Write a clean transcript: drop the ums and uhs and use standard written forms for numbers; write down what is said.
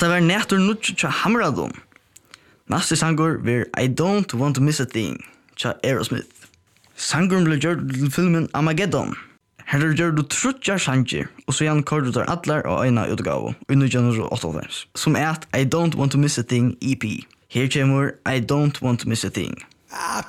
Hatta var nætur nutju tja Hamradon. Næste sangur var I Don't Want to Miss a Thing tja Aerosmith. Sanguren ble gjort til filmen Armageddon. Her gjør du trutjar sanger, og så igjen kår du tar atler og øyna utgave, i 1998, som at I Don't Want to Miss a Thing EP. Her kommer I Don't Want to Miss a Thing. I